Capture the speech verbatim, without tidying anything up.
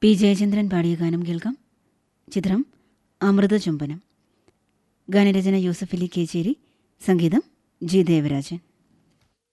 P Jayachandran പാടിയ ഗാനം കേൾക്കാം. ചിത്രം അമൃതചുംബനം. ഗാനരചന യൂസഫ് അലി കേച്ചേരി, സംഗീതം ജി ദേവരാജൻ.